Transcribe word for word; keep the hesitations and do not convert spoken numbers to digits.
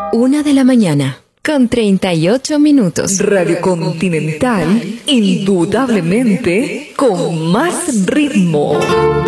Una de la mañana, con treinta y ocho minutos. Radio Continental, indudablemente con más ritmo.